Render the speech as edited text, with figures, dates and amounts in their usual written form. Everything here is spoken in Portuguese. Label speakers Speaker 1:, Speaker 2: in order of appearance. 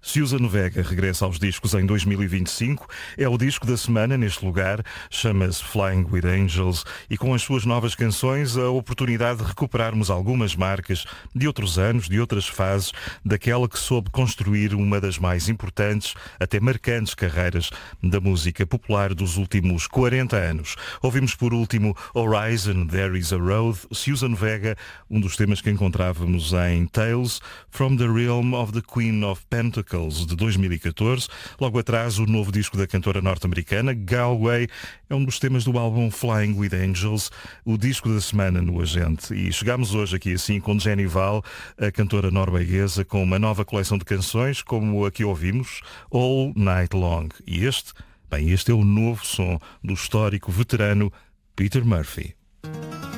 Speaker 1: Susan Vega regressa aos discos em 2025. É o disco da semana neste lugar. Chama-se Flying with Angels e com as suas novas canções a oportunidade de recuperarmos algumas marcas de outros anos, de outras fases, daquela que soube construir uma das mais importantes, até marcantes carreiras da música popular dos últimos 40 anos. Ouvimos por último Horizon, There is a Road, Susan Vega, um dos temas que encontrávamos em Tales from the Realm of the Queen of Pentacles, de 2014. Logo atrás, o novo disco da cantora norte-americana, Galway, é um dos temas do álbum Flying with Angels, o disco da semana no Agente. E chegamos hoje aqui assim com Jenny Val, a cantora norueguesa, com uma nova coleção de canções, como a que ouvimos, All Night Long. E este é o novo som do histórico veterano Peter Murphy.